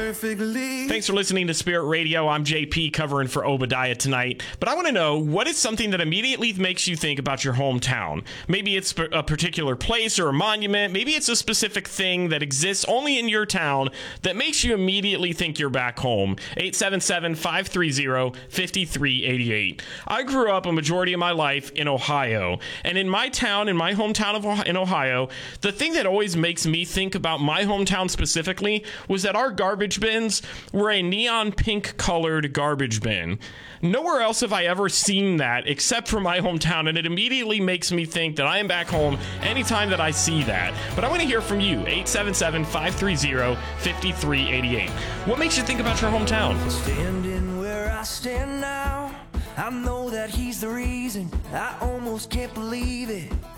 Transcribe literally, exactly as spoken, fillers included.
perfectly. Thanks for listening to Spirit Radio. I'm J P covering for Obadiah tonight. But I want to know, what is something that immediately makes you think about your hometown? Maybe it's a particular place or a monument. Maybe it's a specific thing that exists only in your town that makes you immediately think you're back home. eight seven seven, five three zero, five three eight eight. I grew up a majority of my life in Ohio. And in my town, in my hometown of Ohio, in Ohio, the thing that always makes me think about my hometown specifically was that our garbage bins were a neon pink colored garbage bin. Nowhere else have I ever seen that except for my hometown, and it immediately makes me think that I am back home anytime that I see that. But I want to hear from you. eight seven seven, five three zero, five three eight eight. What makes you think about your hometown? Standing where I stand now, I know that he's the reason. I almost can't believe it.